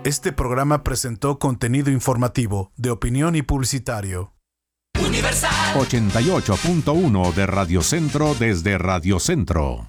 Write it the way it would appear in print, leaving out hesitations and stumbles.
Este programa presentó contenido informativo, de opinión y publicitario. Universal 88.1 de Radio Centro desde Radio Centro.